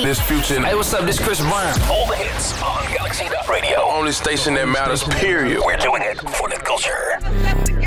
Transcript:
This Future. Hey, what's up? This Chris Brown. All the hits on Galaxy Radio. Only station that matters, period. We're doing it for the culture.